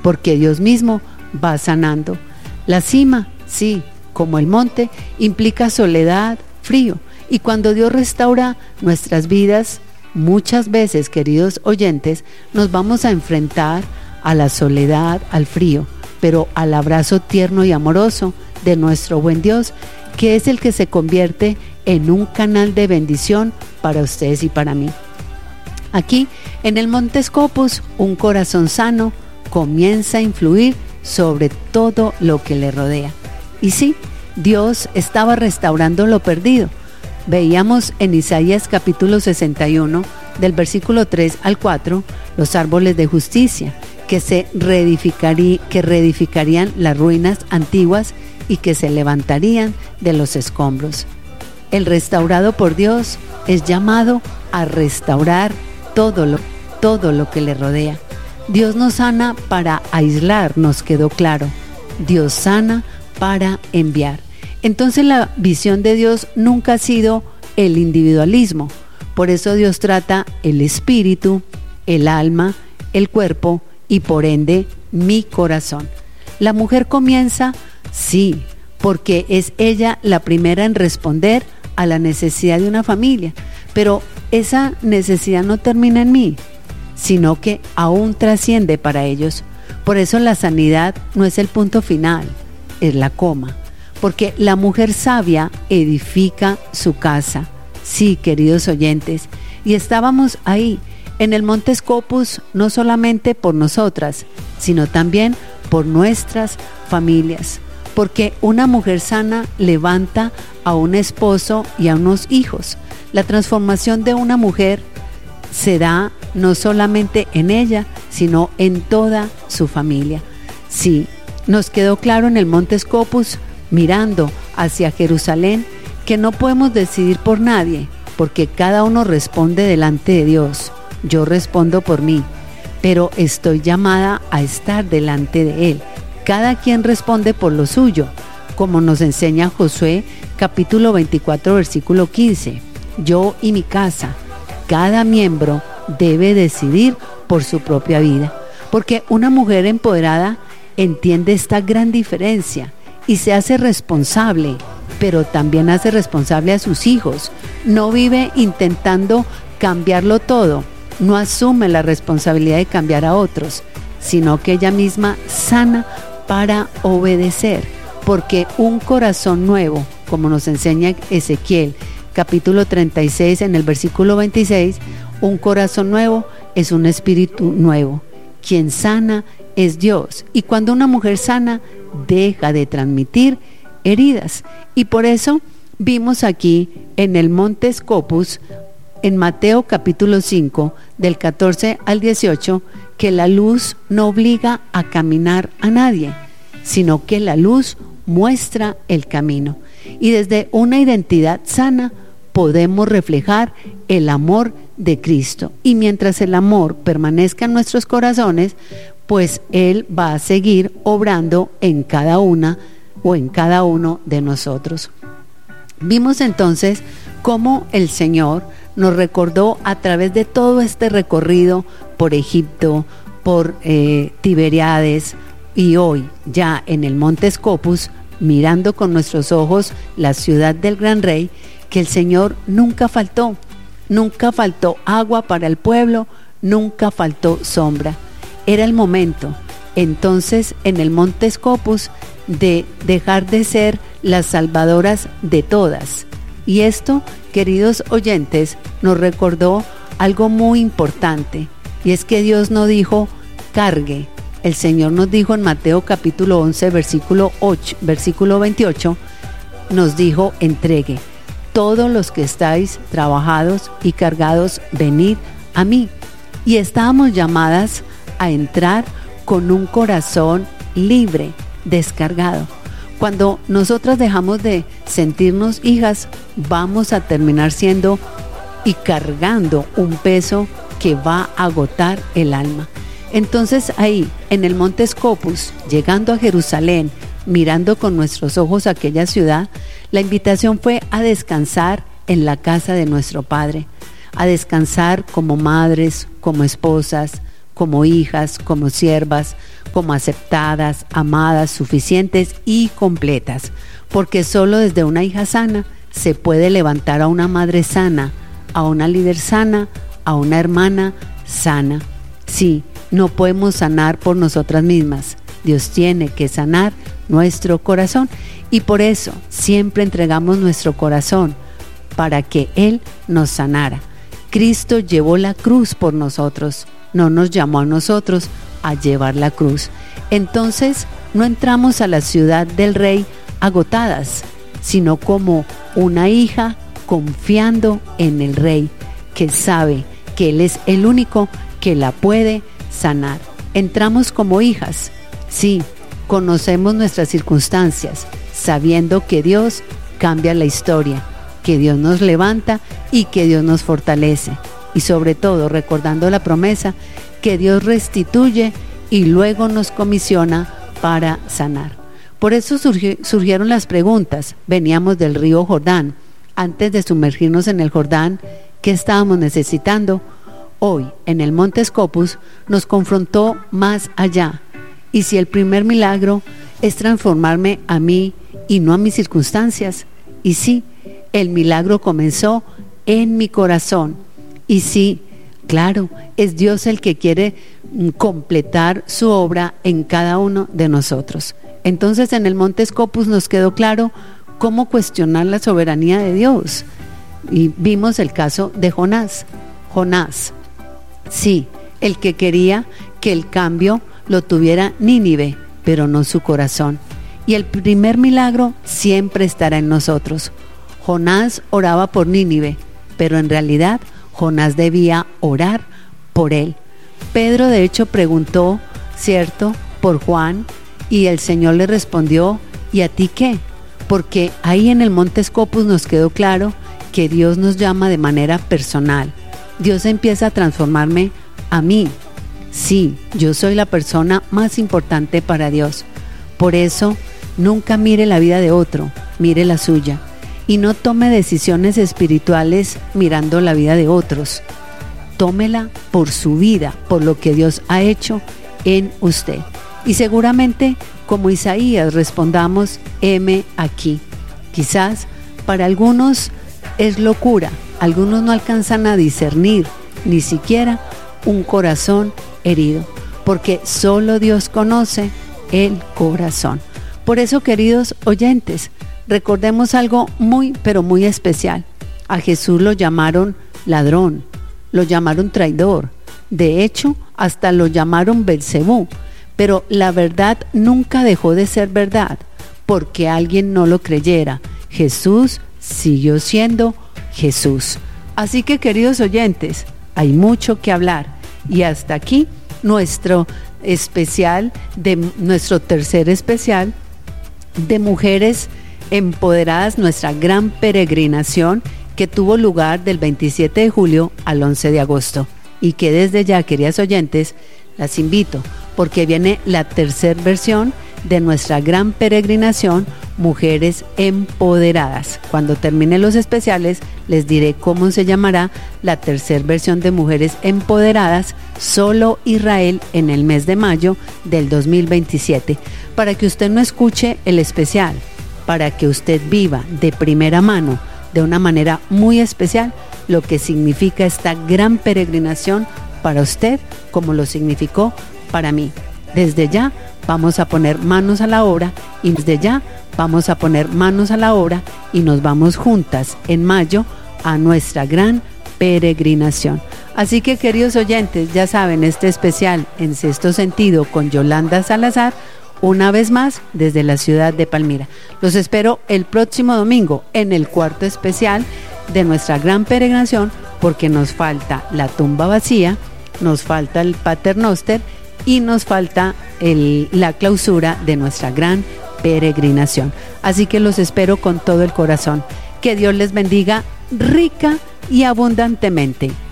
porque Dios mismo va sanando. La cima, sí, como el monte, implica soledad, frío, y cuando Dios restaura nuestras vidas, muchas veces, queridos oyentes, nos vamos a enfrentar a la soledad, al frío, pero al abrazo tierno y amoroso de nuestro buen Dios, que es el que se convierte en un canal de bendición para ustedes y para mí. Aquí, en el Monte Scopus, un corazón sano comienza a influir sobre todo lo que le rodea. Y sí, Dios estaba restaurando lo perdido. Veíamos en Isaías capítulo 61, del versículo 3 al 4, los árboles de justicia, que reedificarían las ruinas antiguas y que se levantarían de los escombros. El restaurado por Dios es llamado a restaurar todo lo que le rodea. Dios no sana para aislar, nos quedó claro. Dios sana para enviar. Entonces la visión de Dios nunca ha sido el individualismo. Por eso Dios trata el espíritu, el alma, el cuerpo y por ende mi corazón. La mujer comienza, sí, porque es ella la primera en responder a la necesidad de una familia, pero esa necesidad no termina en mí, sino que aún trasciende para ellos. Por eso la sanidad no es el punto final, es la coma, porque la mujer sabia edifica su casa. Sí, queridos oyentes, y estábamos ahí, en el Monte Scopus, no solamente por nosotras, sino también por nuestras familias, porque una mujer sana levanta a un esposo y a unos hijos. La transformación de una mujer se da no solamente en ella, sino en toda su familia. Sí, nos quedó claro en el Monte Scopus, mirando hacia Jerusalén, que no podemos decidir por nadie, porque cada uno responde delante de Dios. Yo respondo por mí, pero estoy llamada a estar delante de Él. Cada quien responde por lo suyo, como nos enseña Josué capítulo 24 versículo 15. Yo y mi casa, cada miembro debe decidir por su propia vida, porque una mujer empoderada entiende esta gran diferencia y se hace responsable, pero también hace responsable a sus hijos. No vive intentando cambiarlo todo, no asume la responsabilidad de cambiar a otros, sino que ella misma sana para obedecer, porque un corazón nuevo, como nos enseña Ezequiel, capítulo 36 en el versículo 26, un corazón nuevo es un espíritu nuevo. Quien sana es Dios, y cuando una mujer sana, deja de transmitir heridas. Y por eso vimos aquí en el Monte Scopus, en Mateo capítulo 5, del 14 al 18, que la luz no obliga a caminar a nadie, sino que la luz muestra el camino. Y desde una identidad sana podemos reflejar el amor de Cristo. Y mientras el amor permanezca en nuestros corazones, pues Él va a seguir obrando en cada una o en cada uno de nosotros. Vimos entonces cómo el Señor nos recordó a través de todo este recorrido por Egipto, por Tiberíades, y hoy ya en el Monte Scopus, mirando con nuestros ojos la ciudad del gran rey, que el Señor nunca faltó agua para el pueblo, nunca faltó sombra. Era el momento entonces en el Monte Scopus de dejar de ser las salvadoras de todas. Y esto, queridos oyentes, nos recordó algo muy importante, y es que Dios no dijo cargue. El Señor nos dijo en Mateo capítulo 11 versículo 28, nos dijo entregue. Todos los que estáis trabajados y cargados, venid a mí. Y estábamos llamadas a entrar con un corazón libre, descargado. Cuando nosotras dejamos de sentirnos hijas, vamos a terminar siendo y cargando un peso que va a agotar el alma. Entonces ahí, en el Monte Scopus, llegando a Jerusalén, mirando con nuestros ojos aquella ciudad, la invitación fue a descansar en la casa de nuestro Padre, a descansar como madres, como esposas, como hijas, como siervas, como aceptadas, amadas, suficientes y completas, porque solo desde una hija sana se puede levantar a una madre sana, a una líder sana, a una hermana sana. Sí, no podemos sanar por nosotras mismas. Dios tiene que sanar nuestro corazón y por eso siempre entregamos nuestro corazón para que Él nos sanara. Cristo llevó la cruz por nosotros, no nos llamó a nosotros a llevar la cruz. Entonces no entramos a la ciudad del Rey agotadas, sino como una hija confiando en el Rey, que sabe que Él es el único que la puede sanar. Entramos como hijas, sí, conocemos nuestras circunstancias, sabiendo que Dios cambia la historia, que Dios nos levanta y que Dios nos fortalece. Y sobre todo recordando la promesa que Dios restituye y luego nos comisiona para sanar. Por eso surgieron las preguntas. Veníamos del río Jordán. Antes de sumergirnos en el Jordán, ¿qué estábamos necesitando? Hoy, en el Monte Scopus, nos confrontó más allá. Y si el primer milagro es transformarme a mí y no a mis circunstancias, y sí, el milagro comenzó en mi corazón. Y sí, claro, es Dios el que quiere completar su obra en cada uno de nosotros. Entonces en el Monte Scopus nos quedó claro cómo cuestionar la soberanía de Dios. Y vimos el caso de Jonás. Jonás, sí, el que quería que el cambio lo tuviera Nínive, pero no su corazón. Y el primer milagro siempre estará en nosotros. Jonás oraba por Nínive, pero en realidad Jonás debía orar por él. Pedro de hecho preguntó, ¿cierto?, por Juan, y el Señor le respondió, ¿y a ti qué? Porque ahí en el Monte Scopus nos quedó claro que Dios nos llama de manera personal. Dios empieza a transformarme a mí. Sí, yo soy la persona más importante para Dios. Por eso, nunca mire la vida de otro, mire la suya. Y no tome decisiones espirituales mirando la vida de otros. Tómela por su vida, por lo que Dios ha hecho en usted. Y seguramente, como Isaías, respondamos, heme aquí. Quizás para algunos es locura, algunos no alcanzan a discernir ni siquiera un corazón herido, porque solo Dios conoce el corazón. Por eso, queridos oyentes, recordemos algo muy, pero muy especial. A Jesús lo llamaron ladrón, lo llamaron traidor, de hecho, hasta lo llamaron Belcebú, pero la verdad nunca dejó de ser verdad, porque alguien no lo creyera. Jesús siguió siendo Jesús. Así que, queridos oyentes, hay mucho que hablar, y hasta aquí nuestro tercer especial de mujeres empoderadas, nuestra gran peregrinación que tuvo lugar del 27 de julio al 11 de agosto y que desde ya, queridas oyentes, las invito porque viene la tercera versión de nuestra gran peregrinación Mujeres Empoderadas. Cuando termine los especiales les diré cómo se llamará la tercera versión de Mujeres Empoderadas, solo Israel, en el mes de mayo del 2027, para que usted no escuche el especial, para que usted viva de primera mano, de una manera muy especial, lo que significa esta gran peregrinación para usted, como lo significó para mí. Desde ya vamos a poner manos a la obra y nos vamos juntas en mayo a nuestra gran peregrinación. Así que, queridos oyentes, ya saben, este especial en Sexto Sentido con Yolanda Salazar, una vez más desde la ciudad de Palmira. Los espero el próximo domingo en el cuarto especial de nuestra gran peregrinación, porque nos falta la tumba vacía, nos falta el Paternoster y nos falta la clausura de nuestra gran peregrinación. Así que los espero con todo el corazón. Que Dios les bendiga rica y abundantemente.